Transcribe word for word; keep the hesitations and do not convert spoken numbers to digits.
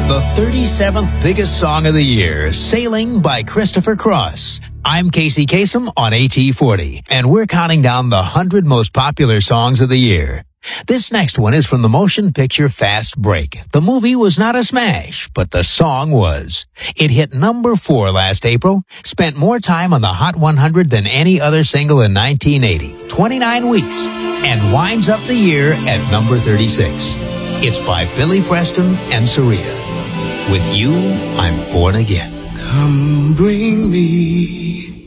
The thirty-seventh biggest song of the year, Sailing by Christopher Cross. I'm Casey Kasem on A T forty, and we're counting down the one hundred most popular songs of the year. This next one is from the motion picture Fast Break. The movie was not a smash, but the song was. It hit number four last April, spent more time on the Hot one hundred than any other single in nineteen eighty, twenty-nine weeks, and winds up the year at number thirty-six. It's by Billy Preston and Sarita. With You, I'm Born Again. Come bring me